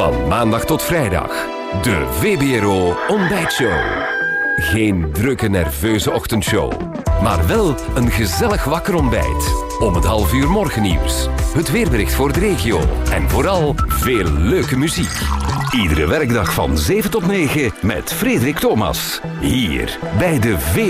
Van maandag tot vrijdag. De VBRO Ontbijtshow. Geen drukke, nerveuze ochtendshow. Maar wel een gezellig wakker ontbijt. Om het 6:30 morgennieuws. Het weerbericht voor de regio. En vooral veel leuke muziek. Iedere werkdag van 7 tot 9 met Frederik Thomas. Hier bij de VBRO.